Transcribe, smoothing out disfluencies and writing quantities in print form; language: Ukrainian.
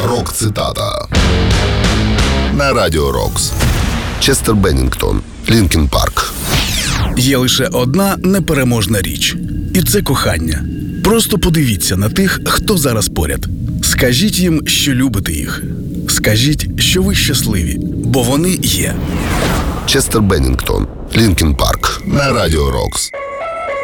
Рок-цитата на Радіо Рокс. Честер Беннінгтон, Лінкін Парк. Є лише одна непереможна річ. І це кохання. Просто подивіться на тих, хто зараз поряд. Скажіть їм, що любите їх. Скажіть, що ви щасливі, бо вони є. Честер Беннінгтон, Лінкін Парк на Радіо Рокс.